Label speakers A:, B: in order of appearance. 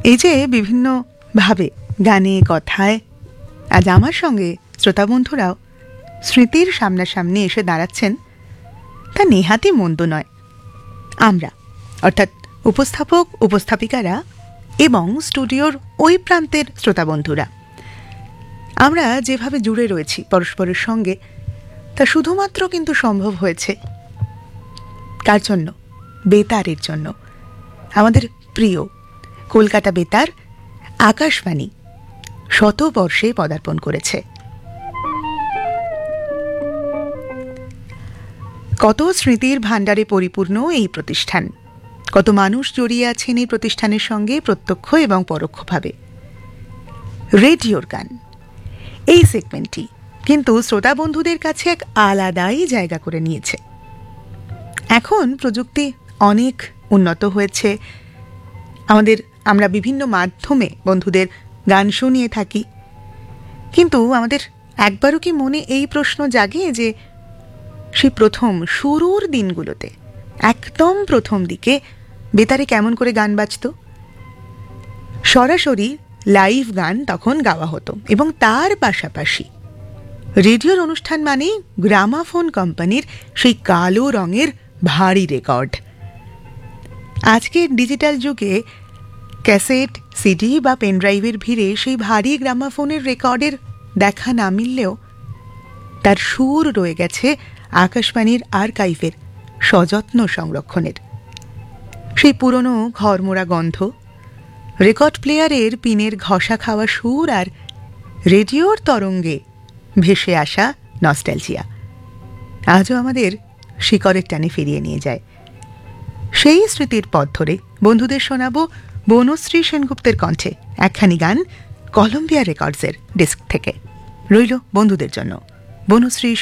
A: এই যে বিভিন্নভাবে গানে কথায় আজ আমার সঙ্গে শ্রোতা বন্ধুরাও স্মৃতির সামনাসামনি এসে দাঁড়াচ্ছেন, তা নেহাতি মন্দ নয়। আমরা অর্থাৎ উপস্থাপক উপস্থাপিকারা এবং স্টুডিওর ওই প্রান্তের শ্রোতা বন্ধুরা আমরা যেভাবে জুড়ে রয়েছি পরস্পরের সঙ্গে, তা শুধুমাত্র কিন্তু সম্ভব হয়েছে কার জন্য? বেতারের জন্য। আমাদের প্রিয় কলকাতা বেতার আকাশবাণী শতবর্ষে পদার্পণ করেছে। কত স্মৃতির ভাণ্ডারে পরিপূর্ণ এই প্রতিষ্ঠান, কত মানুষ জড়িয়ে আছেন এই প্রতিষ্ঠানের সঙ্গে প্রত্যক্ষ এবং পরোক্ষভাবে। রেডিওর গান এই সেগমেন্টটি কিন্তু শ্রোতা বন্ধুদের কাছে এক আলাদাই জায়গা করে নিয়েছে। এখন প্রযুক্তি অনেক উন্নত হয়েছে, আমরা বিভিন্ন মাধ্যমে বন্ধুদের গান শুনিয়ে থাকি, কিন্তু আমাদের একবারও কি মনে এই প্রশ্ন জাগে যে সেই প্রথম শুরুর দিনগুলোতে, একদম প্রথম দিকে বেতারে কেমন করে গান বাজত? সরাসরি লাইভ গান তখন গাওয়া হতো এবং তার পাশাপাশি রেডিওর অনুষ্ঠান মানে গ্রামাফোন কোম্পানির সেই কালো রঙের ভারী রেকর্ড। আজকের ডিজিটাল যুগে ক্যাসেট, সিডি বা পেনড্রাইভের ভিড়ে সেই ভারী গ্রামাফোনের রেকর্ডের দেখা না মিললেও তার সুর রয়ে গেছে আকাশবাণীর আর্কাইভের সযত্ন সংরক্ষণের। সেই পুরনো ঘরমোড়া গন্ধ, রেকর্ড প্লেয়ারের পিনের ঘষা খাওয়া সুর আর রেডিওর তরঙ্গে ভেসে আসা নস্টালজিয়া আজও আমাদের শিকড়ের টানে ফিরিয়ে নিয়ে যায়। সেই স্মৃতির পথ ধরে বন্ধুদের শোনাবো বনশ্রী সেনগুপ্তের কণ্ঠে একখানি গান কলম্বিয়া রেকর্ডসের ডিস্ক থেকে। রইল বন্ধুদের জন্য বনশ্রী